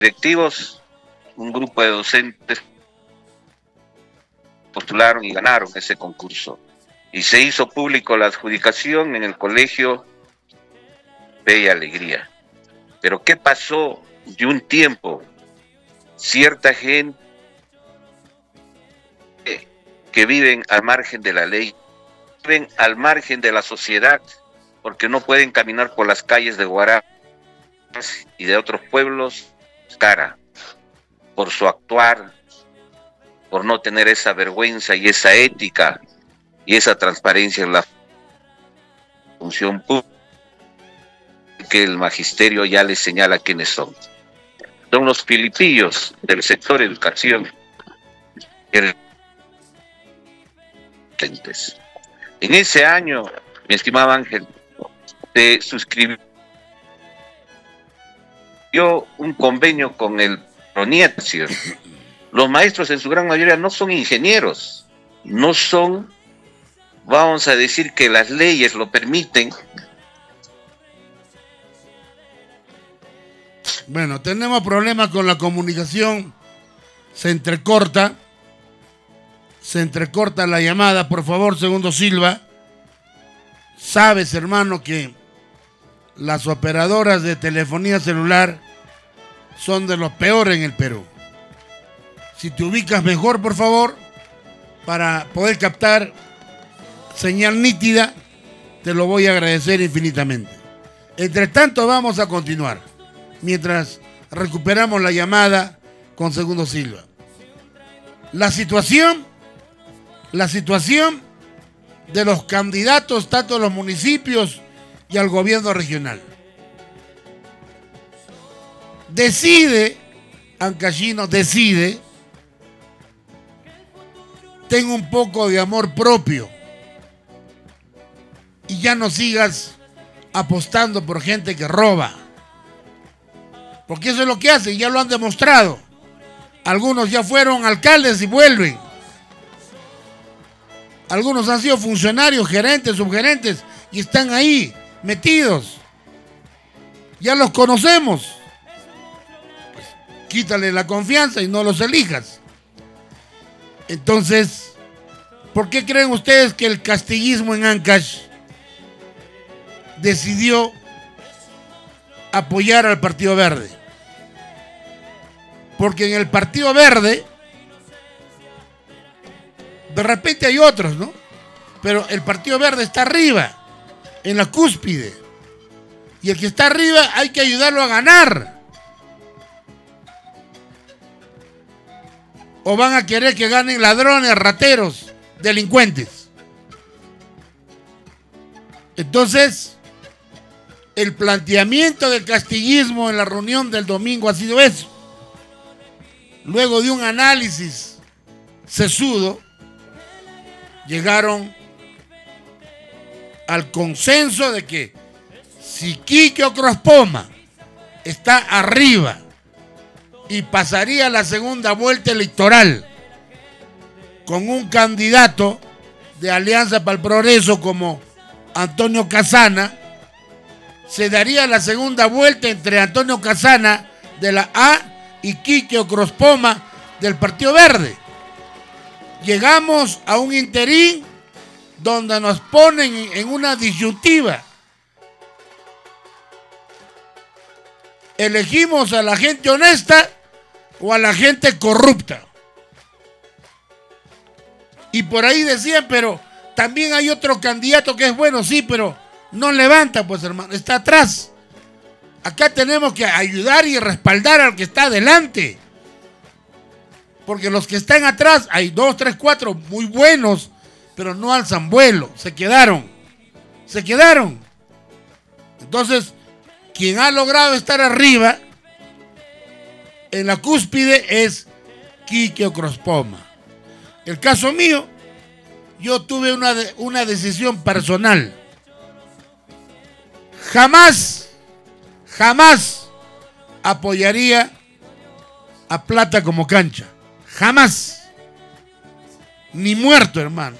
directivos, un grupo de docentes postularon y ganaron ese concurso. Y se hizo público la adjudicación en el colegio Bella Alegría. Pero ¿qué pasó de un tiempo? Cierta gente que viven al margen de la ley, viven al margen de la sociedad, porque no pueden caminar por las calles de Huaraz y de otros pueblos, cara, por su actuar, por no tener esa vergüenza y esa ética y esa transparencia en la función pública, que el magisterio ya les señala quiénes son. Son los pilipillos del sector educación. En ese año, mi estimado Ángel, se suscribió un convenio con el PRONIETSIO. Los maestros en su gran mayoría no son ingenieros, no son, vamos a decir que las leyes lo permiten. Bueno, tenemos problemas con la comunicación, se entrecorta la llamada. Por favor, segundo Silva, sabes, hermano, que las operadoras de telefonía celular son de los peores en el Perú. Si te ubicas mejor, por favor, para poder captar señal nítida, te lo voy a agradecer infinitamente. Entre tanto, vamos a continuar mientras recuperamos la llamada con segundo Silva. La situación de los candidatos, tanto a los municipios y al gobierno regional. Decide, Ancashino, decide, ten un poco de amor propio y ya no sigas apostando por gente que roba. Porque eso es lo que hacen, ya lo han demostrado. Algunos ya fueron alcaldes y vuelven. Algunos han sido funcionarios, gerentes, subgerentes y están ahí metidos. Ya los conocemos. Pues, quítale la confianza y no los elijas. Entonces, ¿por qué creen ustedes que el castillismo en Ancash decidió apoyar al Partido Verde? Porque en el Partido Verde, de repente hay otros, ¿no? Pero el Partido Verde está arriba, en la cúspide. Y el que está arriba hay que ayudarlo a ganar. ¿O van a querer que ganen ladrones, rateros, delincuentes? Entonces, el planteamiento del castillismo en la reunión del domingo ha sido eso. Luego de un análisis sesudo, llegaron al consenso de que si Quique Ocrospoma está arriba y pasaría la segunda vuelta electoral con un candidato de Alianza para el Progreso como Antonio Casana, se daría la segunda vuelta entre Antonio Casana de la A y Quique Ocrospoma del Partido Verde. Llegamos a un interín donde nos ponen en una disyuntiva. ¿Elegimos a la gente honesta o a la gente corrupta? Y por ahí decían, pero también hay otro candidato que es bueno, sí, pero no levanta, pues hermano, está atrás. Acá tenemos que ayudar y respaldar al que está adelante. Porque los que están atrás, hay 2, 3, 4 muy buenos, pero no alzan vuelo, se quedaron. Entonces, quien ha logrado estar arriba, en la cúspide, es Quique Ocrospoma. El caso mío, yo tuve una decisión personal. Jamás apoyaría a Plata como cancha. Jamás. Ni muerto, hermano.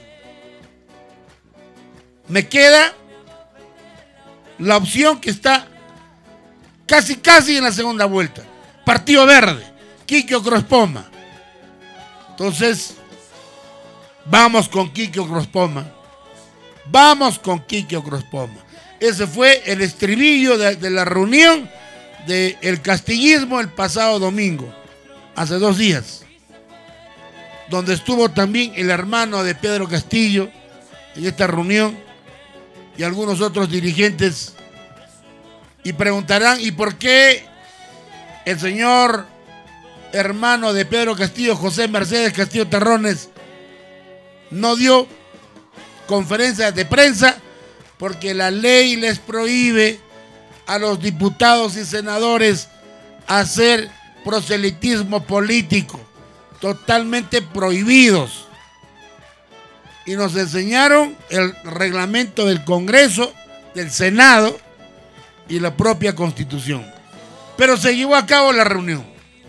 Me queda la opción que está casi en la segunda vuelta. Partido Verde, Quique Ocrospoma. Entonces, vamos con Quique Ocrospoma. Vamos con Quique Ocrospoma. Ese fue el estribillo de la reunión del castillismo el pasado domingo, hace 2 días, donde estuvo también el hermano de Pedro Castillo en esta reunión y algunos otros dirigentes. Y preguntarán, ¿y por qué el señor hermano de Pedro Castillo, José Mercedes Castillo Terrones, no dio conferencias de prensa? Porque la ley les prohíbe a los diputados y senadores hacer proselitismo político, totalmente prohibidos. Y nos enseñaron el reglamento del Congreso, del Senado y la propia Constitución. Pero se llevó a cabo la reunión.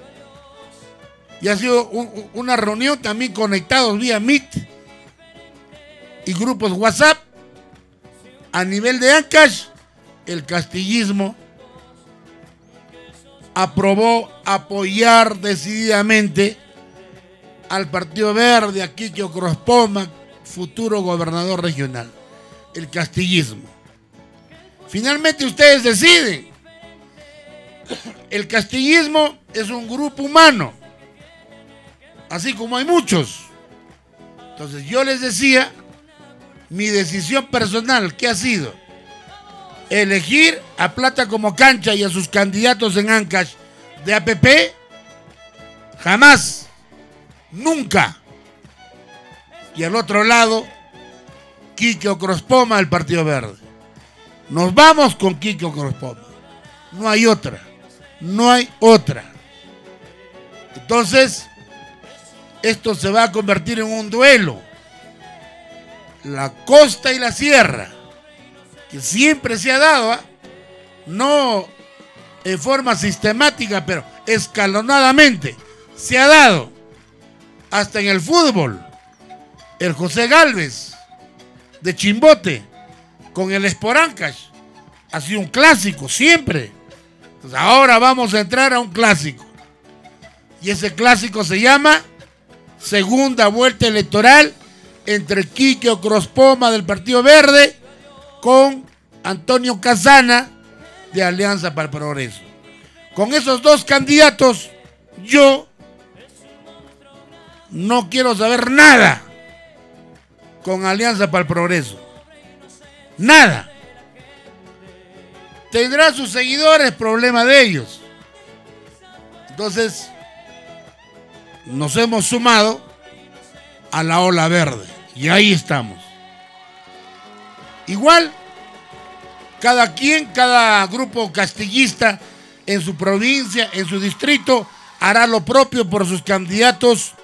Y ha sido una reunión también conectados vía Meet y grupos WhatsApp. A nivel de Ancash, el castillismo aprobó apoyar decididamente al Partido Verde, a Quique Ocrospoma, futuro gobernador regional. El castillismo. Finalmente ustedes deciden. El castillismo es un grupo humano, así como hay muchos. Entonces yo les decía, mi decisión personal, ¿qué ha sido? Elegir a Plata como cancha y a sus candidatos en Ancash de APP, jamás, nunca. Y al otro lado, Quique Ocrospoma del Partido Verde. Nos vamos con Quique Ocrospoma. No hay otra. No hay otra. Entonces, esto se va a convertir en un duelo. La costa y la sierra, que siempre se ha dado, no en forma sistemática, pero escalonadamente, se ha dado. Hasta en el fútbol. El José Gálvez de Chimbote con el Sport Ancash ha sido un clásico siempre. Entonces ahora vamos a entrar a un clásico. Y ese clásico se llama segunda vuelta electoral entre Quique Ocrospoma del Partido Verde con Antonio Casana de Alianza para el Progreso. Con esos dos candidatos, yo no quiero saber nada con Alianza para el Progreso. Nada. Tendrá sus seguidores, problema de ellos. Entonces, nos hemos sumado a la ola verde. Y ahí estamos. Igual, cada grupo castillista en su provincia, en su distrito, hará lo propio por sus candidatos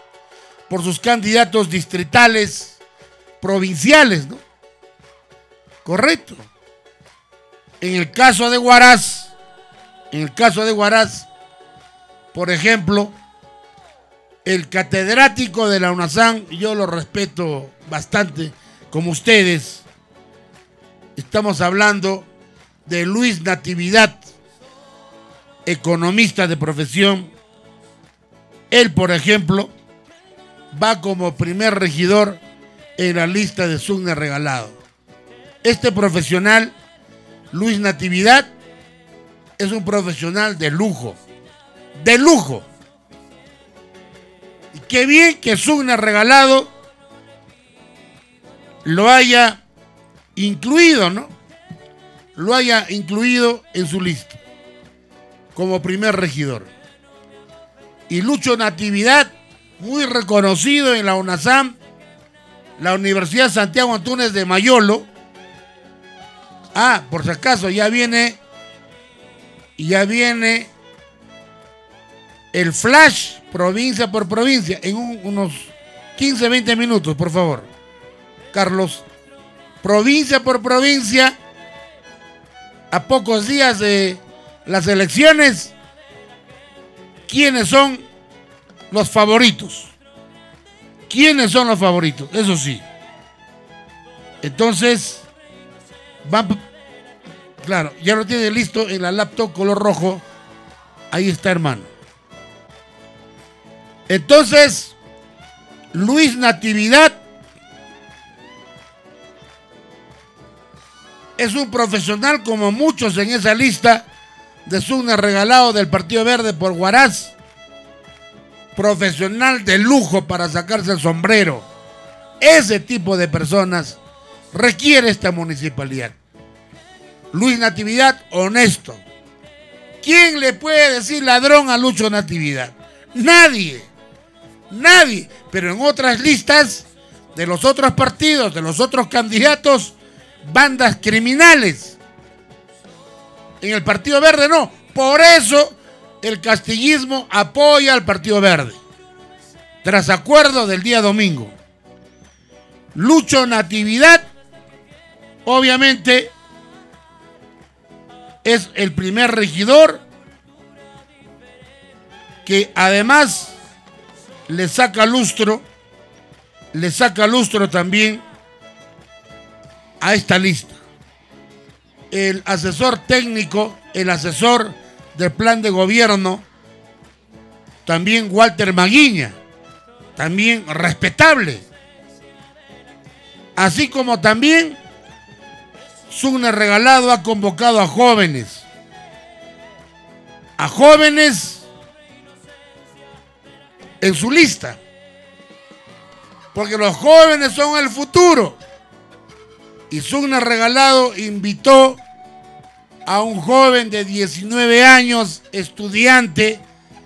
distritales, provinciales, ¿no? Correcto. En el caso de Huaraz, por ejemplo, el catedrático de la UNASAM, yo lo respeto bastante, como ustedes, estamos hablando de Luis Natividad, economista de profesión. Él, por ejemplo, va como primer regidor en la lista de Sucne Regalado. Este profesional, Luis Natividad, es un profesional de lujo. De lujo. Y qué bien que Sucne Regalado lo haya incluido, ¿no? Lo haya incluido en su lista como primer regidor. Y Lucho Natividad, muy reconocido en la UNASAM, la Universidad Santiago Antúnez de Mayolo. Por si acaso, ya viene el flash provincia por provincia en unos 15, 20 minutos, por favor. Carlos, provincia por provincia, a pocos días de las elecciones, ¿quiénes son los favoritos? ¿Quiénes son los favoritos? Eso sí. Entonces, claro, ya lo tiene listo en la laptop color rojo. Ahí está, hermano. Entonces, Luis Natividad es un profesional como muchos en esa lista de Sucner regalado del Partido Verde por Huaraz. Profesional de lujo para sacarse el sombrero. Ese tipo de personas requiere esta municipalidad. Luis Natividad, honesto. ¿Quién le puede decir ladrón a Lucho Natividad? Nadie. Nadie. Pero en otras listas de los otros partidos, de los otros candidatos, bandas criminales. En el Partido Verde no. Por eso el castillismo apoya al Partido Verde. Tras acuerdo del día domingo. Lucho Natividad, obviamente, es el primer regidor que además le saca lustro también a esta lista. El asesor técnico, el asesor del plan de gobierno, también Walter Maguiña, también respetable. Así como también Sucner regalado ha convocado a jóvenes en su lista, porque los jóvenes son el futuro. Y Sucner regalado invitó a un joven de 19 años, estudiante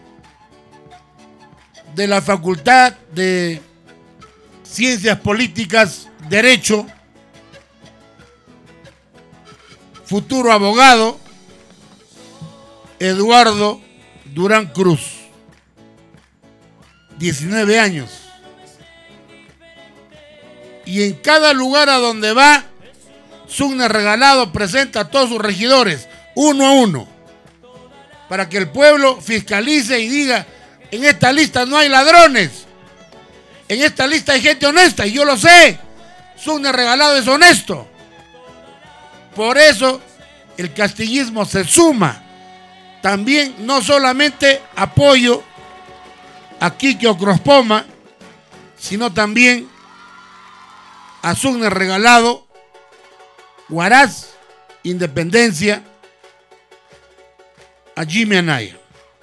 de la Facultad de Ciencias Políticas, Derecho, futuro abogado, Eduardo Durán Cruz, 19 años. Y en cada lugar a donde va, Sucner regalado presenta a todos sus regidores, uno a uno, para que el pueblo fiscalice y diga, en esta lista no hay ladrones, en esta lista hay gente honesta, y yo lo sé, Sucner regalado es honesto. Por eso el castillismo se suma. También no solamente apoyo a Quique Ocrospoma, sino también a Sucner regalado, Huaraz, Independencia, a Jimmy Anaya.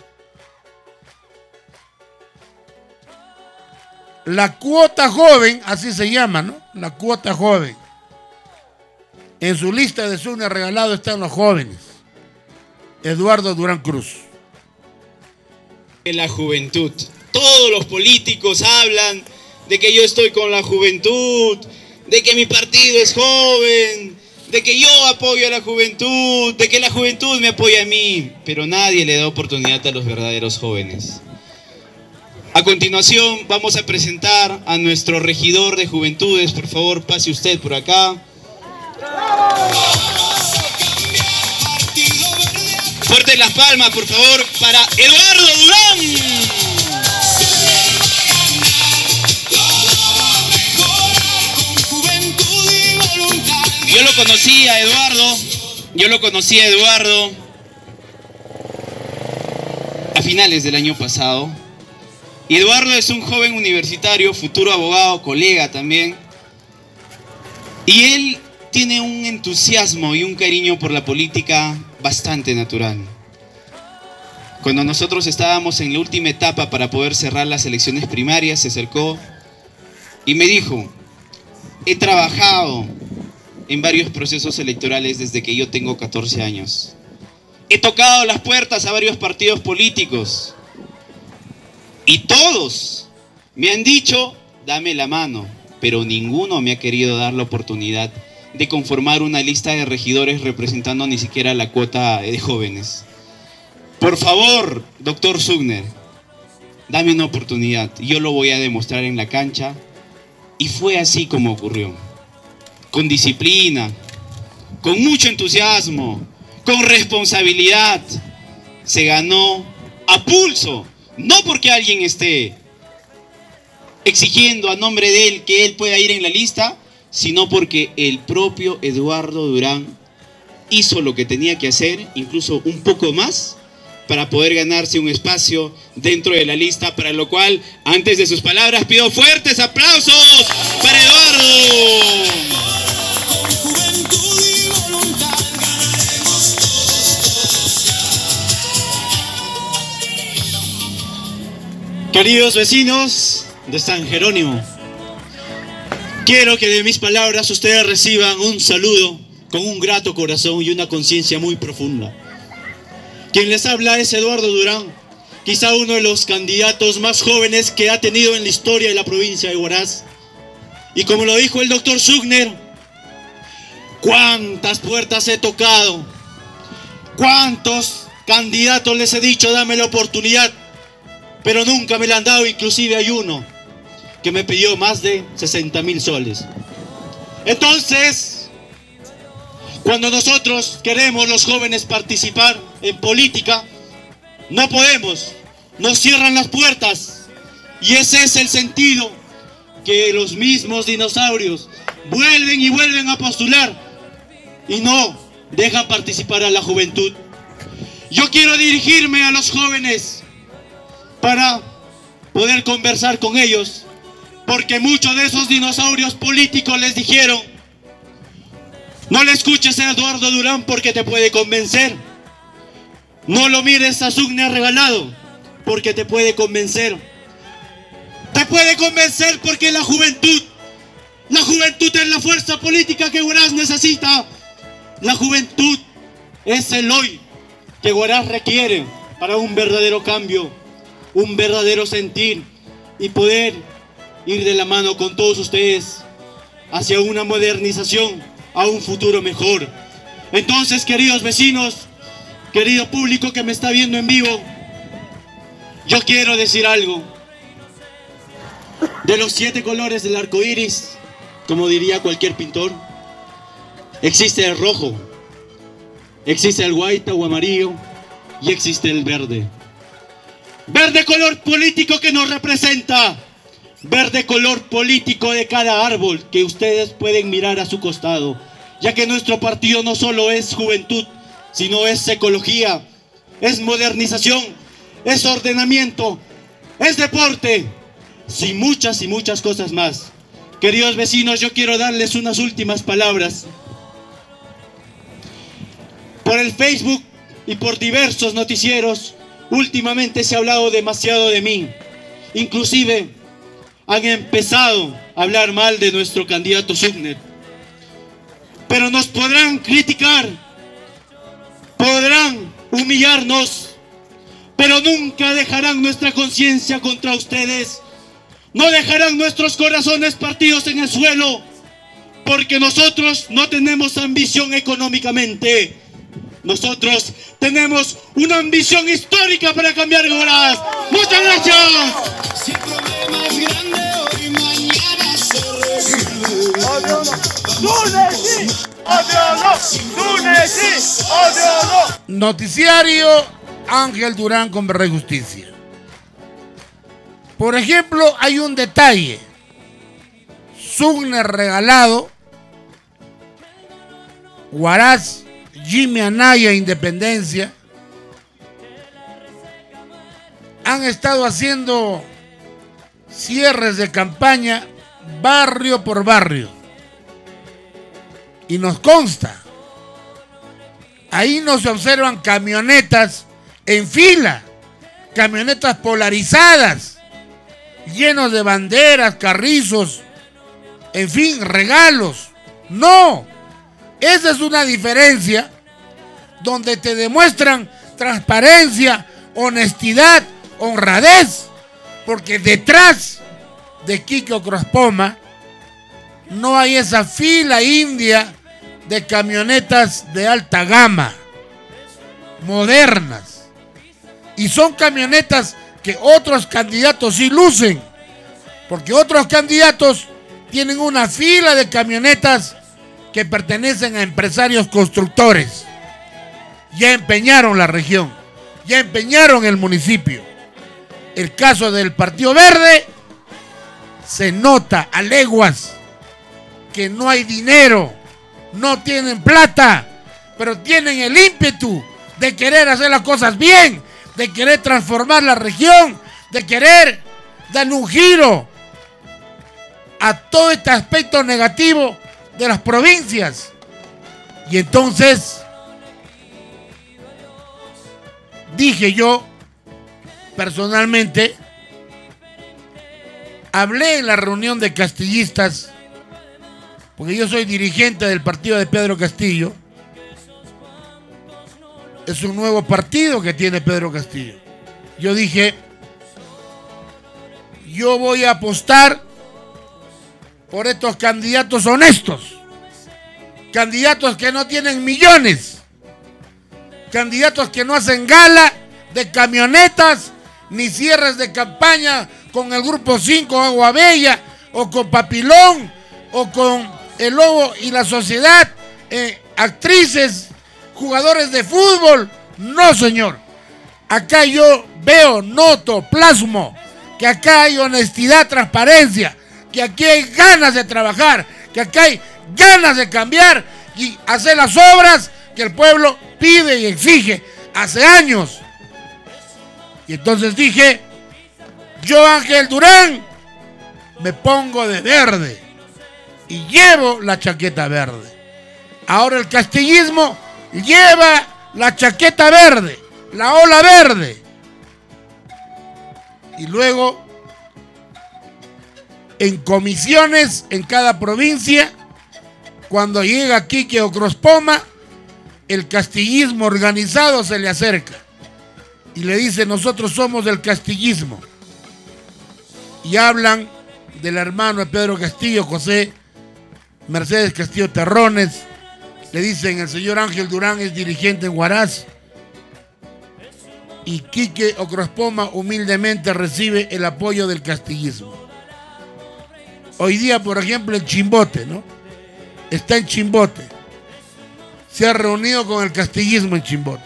La cuota joven, así se llama, ¿no? La cuota joven. En su lista de Sucner regalado están los jóvenes. Eduardo Durán Cruz. La juventud. Todos los políticos hablan de que yo estoy con la juventud, de que mi partido es joven, de que yo apoyo a la juventud, de que la juventud me apoya a mí, pero nadie le da oportunidad a los verdaderos jóvenes. A continuación vamos a presentar a nuestro regidor de juventudes. Por favor, pase usted por acá. Fuerte las palmas, por favor, para Eduardo Durán. Yo lo conocí a Eduardo a finales del año pasado. Y Eduardo es un joven universitario, futuro abogado, colega también. Y él tiene un entusiasmo y un cariño por la política bastante natural. Cuando nosotros estábamos en la última etapa para poder cerrar las elecciones primarias, se acercó y me dijo: he trabajado en varios procesos electorales desde que yo tengo 14 años. He tocado las puertas a varios partidos políticos y todos me han dicho, dame la mano, pero ninguno me ha querido dar la oportunidad de conformar una lista de regidores representando ni siquiera la cuota de jóvenes. Por favor, doctor Sucner, dame una oportunidad, yo lo voy a demostrar en la cancha. Y fue así como ocurrió. Con disciplina, con mucho entusiasmo, con responsabilidad, se ganó a pulso, no porque alguien esté exigiendo a nombre de él que él pueda ir en la lista, sino porque el propio Eduardo Durán hizo lo que tenía que hacer, incluso un poco más, para poder ganarse un espacio dentro de la lista, para lo cual, antes de sus palabras, pido fuertes aplausos para Eduardo. Queridos vecinos de San Jerónimo, quiero que de mis palabras ustedes reciban un saludo con un grato corazón y una conciencia muy profunda. Quien les habla es Eduardo Durán, quizá uno de los candidatos más jóvenes que ha tenido en la historia de la provincia de Huaraz. Y como lo dijo el doctor Suchner, ¿cuántas puertas he tocado? ¿Cuántos candidatos les he dicho dame la oportunidad? Pero nunca me la han dado, inclusive hay uno que me pidió más de 60.000 soles. Entonces, cuando nosotros queremos los jóvenes participar en política, no podemos, nos cierran las puertas. Y ese es el sentido que los mismos dinosaurios vuelven y vuelven a postular y no dejan participar a la juventud. Yo quiero dirigirme a los jóvenes para poder conversar con ellos, porque muchos de esos dinosaurios políticos les dijeron: no le escuches a Eduardo Durán porque te puede convencer, no lo mires a Suchner regalado porque te puede convencer porque la juventud es la fuerza política que Huaraz necesita. La juventud es el hoy que Huaraz requiere para un verdadero cambio, un verdadero sentir y poder ir de la mano con todos ustedes hacia una modernización, a un futuro mejor. Entonces, queridos vecinos, querido público que me está viendo en vivo, yo quiero decir algo. De los 7 colores del arco iris, como diría cualquier pintor, existe el rojo, existe el guaita o amarillo y existe el verde. Verde color político que nos representa, verde color político de cada árbol que ustedes pueden mirar a su costado, ya que nuestro partido no solo es juventud, sino es ecología, es modernización, es ordenamiento, es deporte, y muchas cosas más. Queridos vecinos, yo quiero darles unas últimas palabras. Por el Facebook y por diversos noticieros, últimamente se ha hablado demasiado de mí. Inclusive han empezado a hablar mal de nuestro candidato Suchner. Pero nos podrán criticar, podrán humillarnos, pero nunca dejarán nuestra conciencia contra ustedes. No dejarán nuestros corazones partidos en el suelo, porque nosotros no tenemos ambición económicamente. Nosotros tenemos una ambición histórica para cambiar Huaraz. ¡Muchas gracias! Noticiario Ángel Durán con Verdad y Justicia. Por ejemplo, hay un detalle. Suchner regalado, Huaraz, Jimmy Anaya, Independencia, han estado haciendo cierres de campaña barrio por barrio. Y nos consta, ahí no se observan camionetas en fila, camionetas polarizadas, llenos de banderas, carrizos, en fin, regalos. No, esa es una diferencia donde te demuestran transparencia, honestidad, honradez, porque detrás de Quique Ocrospoma no hay esa fila india de camionetas de alta gama, modernas, y son camionetas que otros candidatos sí lucen, porque otros candidatos tienen una fila de camionetas que pertenecen a empresarios constructores. Ya empeñaron la región, ya empeñaron el municipio. El caso del Partido Verde, se nota a leguas que no hay dinero, no tienen plata, pero tienen el ímpetu de querer hacer las cosas bien, de querer transformar la región, de querer darle un giro a todo este aspecto negativo de las provincias. Y entonces dije yo, personalmente, hablé en la reunión de castillistas, porque yo soy dirigente del partido de Pedro Castillo. Es un nuevo partido que tiene Pedro Castillo. Yo dije, yo voy a apostar por estos candidatos honestos, candidatos que no tienen millones, candidatos que no hacen gala de camionetas ni cierres de campaña con el Grupo 5 Agua Bella o con Papilón o con El Lobo y la Sociedad, actrices, jugadores de fútbol. No, señor. Acá yo veo, noto, plasmo que acá hay honestidad, transparencia, que aquí hay ganas de trabajar, que acá hay ganas de cambiar y hacer las obras que el pueblo pide y exige hace años. Y entonces dije, yo, Ángel Durán, me pongo de verde y llevo la chaqueta verde. Ahora el castillismo lleva la chaqueta verde, la ola verde. Y luego, en comisiones en cada provincia, cuando llega Quique Ocrospoma, el castillismo organizado se le acerca y le dice, nosotros somos del castillismo. Y hablan del hermano de Pedro Castillo, José Mercedes Castillo Terrones. Le dicen, el señor Ángel Durán es dirigente en Huaraz. Y Quique Ocrospoma humildemente recibe el apoyo del castillismo. Hoy día, por ejemplo, en Chimbote, ¿no? Está en Chimbote. Se ha reunido con el castillismo en Chimbote.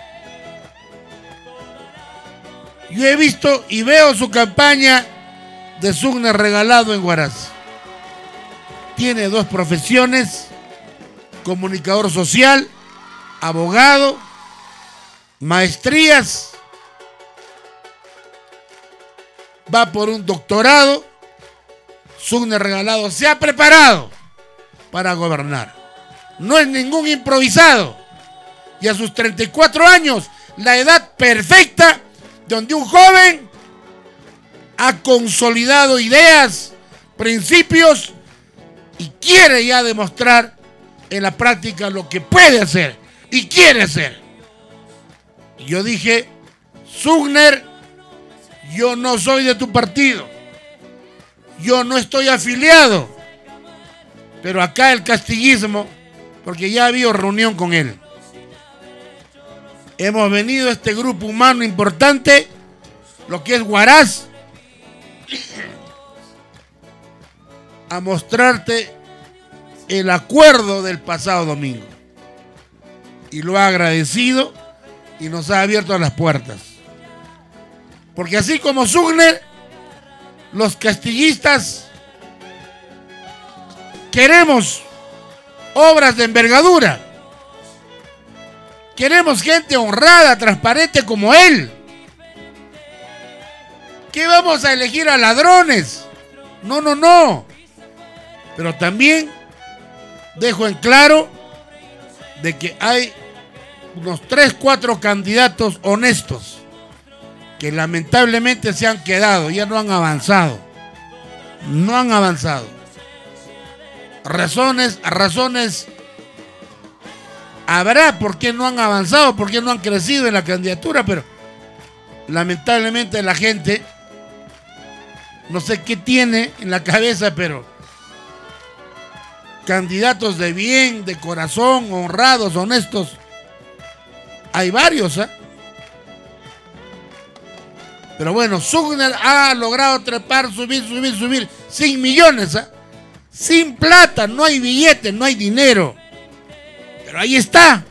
Yo he visto y veo su campaña de Sugner regalado en Huaraz. Tiene 2 profesiones: comunicador social, abogado, maestrías, va por un doctorado. Sugner regalado se ha preparado para gobernar. No es ningún improvisado. Y a sus 34 años, la edad perfecta donde un joven ha consolidado ideas, principios y quiere ya demostrar en la práctica lo que puede hacer y quiere hacer. Y yo dije, Sugner, yo no soy de tu partido, yo no estoy afiliado, pero acá el castillismo, porque ya ha habido reunión con él, hemos venido a este grupo humano importante, lo que es Huaraz, a mostrarte el acuerdo del pasado domingo. Y lo ha agradecido y nos ha abierto las puertas. Porque así como Sugner, los castillistas queremos obras de envergadura. Queremos gente honrada, transparente como él. ¿Qué vamos a elegir a ladrones? No, no, no. Pero también dejo en claro de que hay unos 3, 4 candidatos honestos que lamentablemente se han quedado, ya no han avanzado. No han avanzado. Razones habrá por qué no han avanzado, por qué no han crecido en la candidatura, pero lamentablemente la gente, no sé qué tiene en la cabeza, pero candidatos de bien, de corazón, honrados, honestos, hay varios, ¿eh? Pero bueno, Sugner ha logrado trepar, subir, sin millones, ¿eh? Sin plata, no hay billetes, no hay dinero. Pero ahí está.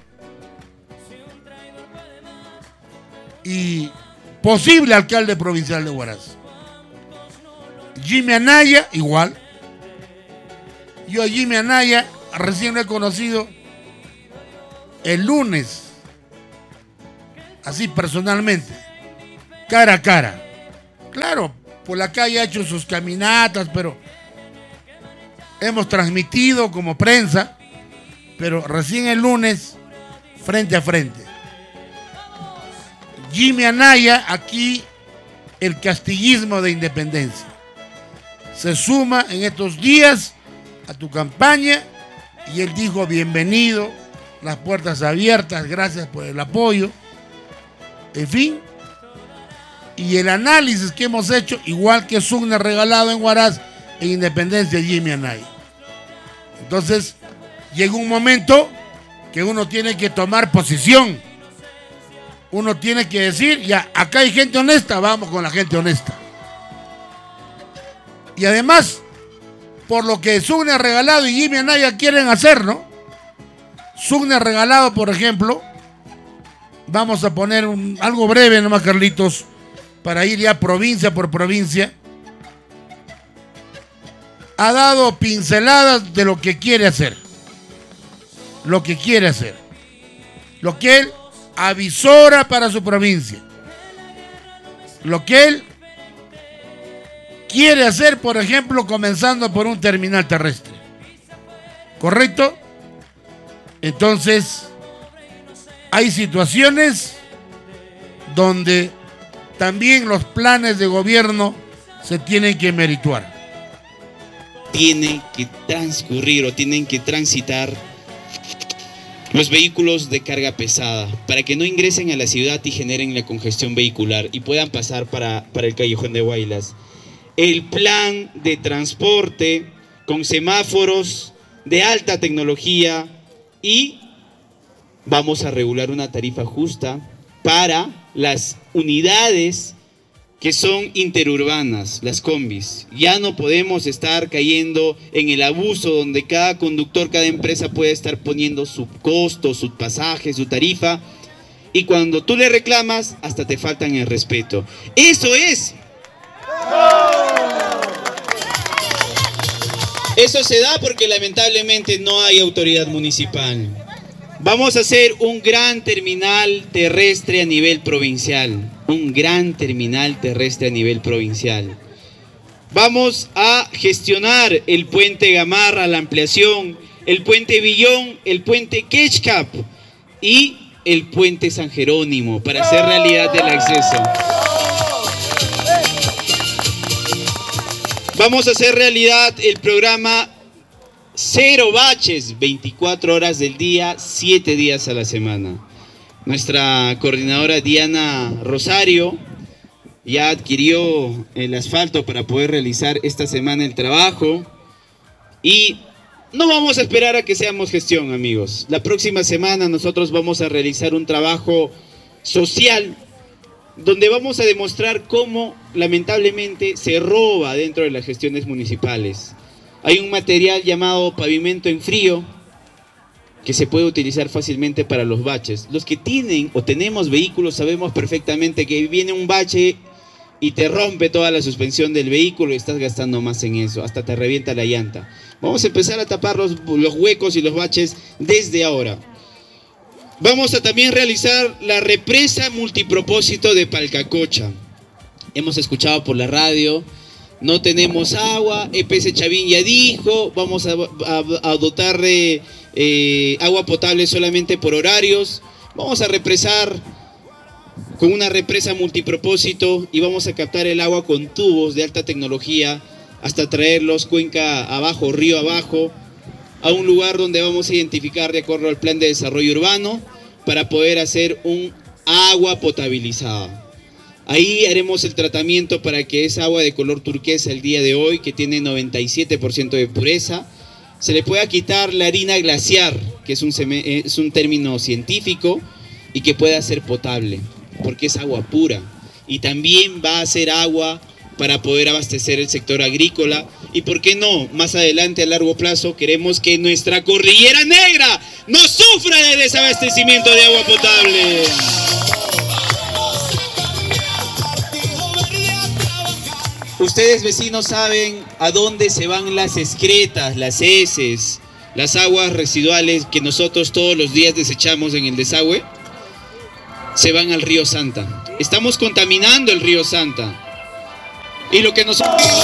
Y posible alcalde provincial de Huaraz. Jimmy Anaya, igual. Yo a Jimmy Anaya recién lo he conocido el lunes, así personalmente. cara a cara. Claro, por la calle ha hecho sus caminatas, pero hemos transmitido como prensa, pero recién el lunes, frente a frente. Jimmy Anaya, aquí el castillismo de independencia. Se suma en estos días a tu campaña y él dijo bienvenido, las puertas abiertas, gracias por el apoyo. En fin, y el análisis que hemos hecho, igual que Sugner regalado en Huaraz, en Independencia Jimmy Anaya. Entonces, llega un momento que uno tiene que tomar posición. Uno tiene que decir, ya, acá hay gente honesta, vamos con la gente honesta. Y además, por lo que Sugner regalado y Jimmy Anaya quieren hacer, ¿no? Sugner regalado, por ejemplo, vamos a poner algo breve nomás, Carlitos, para ir ya provincia por provincia. Ha dado pinceladas de lo que quiere hacer. Lo que quiere hacer. Lo que él avisora para su provincia. Lo que él quiere hacer, por ejemplo, comenzando por un terminal terrestre. ¿Correcto? Entonces, hay situaciones donde también los planes de gobierno se tienen que merituar. Tiene que transcurrir o tienen que transitar los vehículos de carga pesada para que no ingresen a la ciudad y generen la congestión vehicular y puedan pasar para el Callejón de Huaylas. El plan de transporte con semáforos de alta tecnología y vamos a regular una tarifa justa para las unidades que son interurbanas, las combis. Ya no podemos estar cayendo en el abuso donde cada conductor, cada empresa puede estar poniendo su costo, su pasaje, su tarifa, y cuando tú le reclamas, hasta te faltan el respeto. ¡Eso es! Eso se da porque lamentablemente no hay autoridad municipal. Vamos a hacer un gran terminal terrestre a nivel provincial. Un gran terminal terrestre a nivel provincial. Vamos a gestionar el puente Gamarra, la ampliación, el puente Villón, el puente Ketchcap y el puente San Jerónimo para hacer realidad el acceso. Vamos a hacer realidad el programa Cero Baches, 24 horas del día, 7 días a la semana. Nuestra coordinadora Diana Rosario ya adquirió el asfalto para poder realizar esta semana el trabajo y no vamos a esperar a que seamos gestión, amigos. La próxima semana nosotros vamos a realizar un trabajo social donde vamos a demostrar cómo lamentablemente se roba dentro de las gestiones municipales. Hay un material llamado pavimento en frío que se puede utilizar fácilmente para los baches. Los que tienen o tenemos vehículos sabemos perfectamente que viene un bache y te rompe toda la suspensión del vehículo y estás gastando más en eso, hasta te revienta la llanta. Vamos a empezar a tapar los huecos y los baches desde ahora. Vamos a también realizar la represa multipropósito de Palcacocha. Hemos escuchado por la radio, no tenemos agua, EPS Chavín ya dijo, vamos a dotar de agua potable solamente por horarios. Vamos a represar con una represa multipropósito y vamos a captar el agua con tubos de alta tecnología hasta traerlos cuenca abajo, río abajo, a un lugar donde vamos a identificar de acuerdo al plan de desarrollo urbano para poder hacer un agua potabilizada. Ahí haremos el tratamiento para que esa agua de color turquesa el día de hoy, que tiene 97% de pureza, se le pueda quitar la harina glaciar, que es un término científico, y que pueda ser potable, porque es agua pura. Y también va a ser agua para poder abastecer el sector agrícola. Y por qué no, más adelante a largo plazo queremos que nuestra cordillera negra no sufra de desabastecimiento de agua potable. Ustedes vecinos saben a dónde se van las excretas, las heces, las aguas residuales que nosotros todos los días desechamos en el desagüe. Se van al río Santa. estamos contaminando el río Santa. Y lo que nos...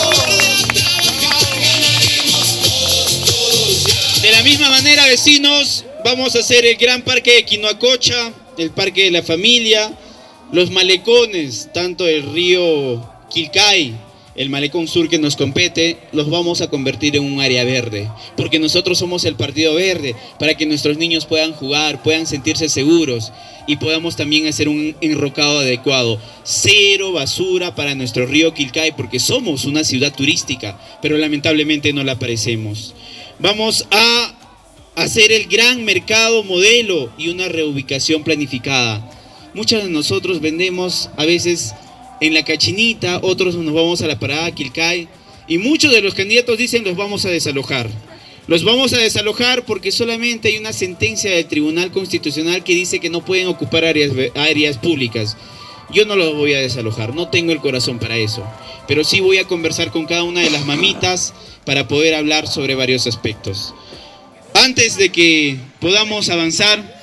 De la misma manera, vecinos, vamos a hacer el gran parque de Quinoacocha, el parque de la familia, los malecones, tanto el río Quilcay, el malecón sur que nos compete, los vamos a convertir en un área verde, porque nosotros somos el Partido Verde, para que nuestros niños puedan jugar, puedan sentirse seguros y podamos también hacer un enrocado adecuado. Cero basura para nuestro río Quilcay, porque somos una ciudad turística, pero lamentablemente no la parecemos. Vamos a hacer el gran mercado modelo y una reubicación planificada. Muchos de nosotros vendemos a veces en la Cachinita, otros nos vamos a la parada Quilcay, y muchos de los candidatos dicen los vamos a desalojar. Los vamos a desalojar porque solamente hay una sentencia del Tribunal Constitucional que dice que no pueden ocupar áreas públicas. Yo no los voy a desalojar, no tengo el corazón para eso, pero sí voy a conversar con cada una de las mamitas para poder hablar sobre varios aspectos. Antes de que podamos avanzar,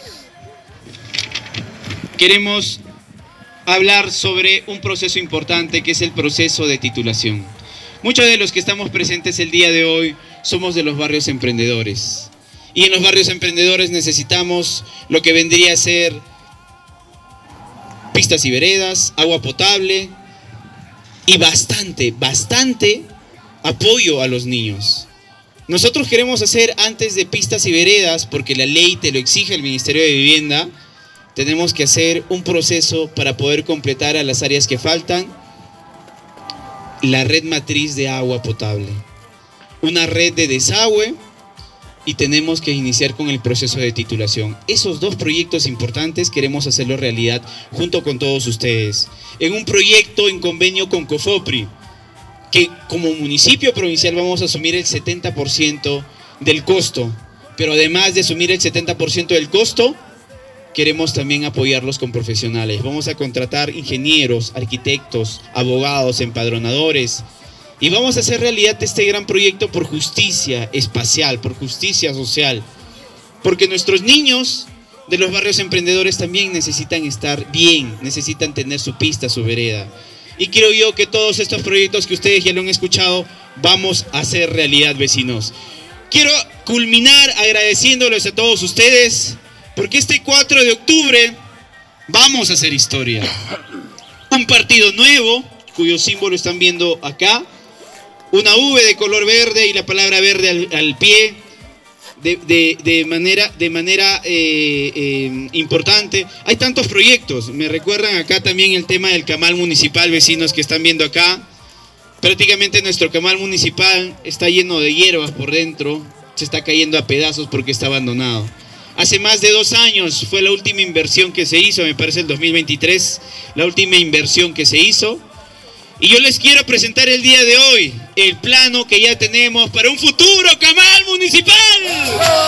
queremos hablar sobre un proceso importante que es el proceso de titulación. Muchos de los que estamos presentes el día de hoy somos de los barrios emprendedores. Y en los barrios emprendedores necesitamos lo que vendría a ser pistas y veredas, agua potable y bastante apoyo a los niños. Nosotros queremos hacer antes de pistas y veredas, porque la ley te lo exige el Ministerio de Vivienda, tenemos que hacer un proceso para poder completar a las áreas que faltan la red matriz de agua potable, una red de desagüe, y tenemos que iniciar con el proceso de titulación. Esos dos proyectos importantes queremos hacerlo realidad junto con todos ustedes, en un proyecto en convenio con COFOPRI, que como municipio provincial vamos a asumir el 70% del costo, pero además de asumir el 70% del costo, queremos también apoyarlos con profesionales. Vamos a contratar ingenieros, arquitectos, abogados, empadronadores, y vamos a hacer realidad este gran proyecto por justicia espacial, por justicia social, porque nuestros niños de los barrios emprendedores también necesitan estar bien, necesitan tener su pista, su vereda. Y creo yo que todos estos proyectos que ustedes ya lo han escuchado, vamos a hacer realidad, vecinos. Quiero culminar agradeciéndoles a todos ustedes, porque este 4 de octubre vamos a hacer historia. Un partido nuevo, cuyo símbolo están viendo acá, una V de color verde y la palabra verde al pie, de manera importante. Hay tantos proyectos, me recuerdan acá también el tema del camal municipal, vecinos que están viendo acá. Prácticamente nuestro camal municipal está lleno de hierbas por dentro, se está cayendo a pedazos porque está abandonado. Hace más de 2 años fue la última inversión que se hizo, me parece el 2023, la última inversión que se hizo. Y yo les quiero presentar el día de hoy el plano que ya tenemos para un futuro camal municipal.